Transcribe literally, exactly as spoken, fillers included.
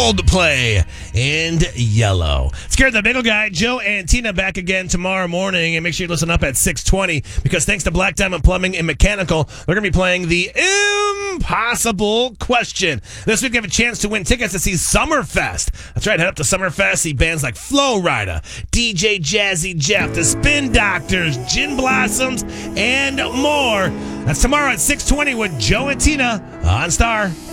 Coldplay and Yellow. Scared the Bagel Guy, Joe and Tina back again tomorrow morning. And make sure you listen up at six twenty because thanks to Black Diamond Plumbing and Mechanical, they're going to be playing the Impossible Question. This week you have a chance to win tickets to see Summerfest. That's right, head up to Summerfest, see bands like Flow Rider, D J Jazzy Jeff, the Spin Doctors, Gin Blossoms, and more. That's tomorrow at six twenty with Joe and Tina on Star.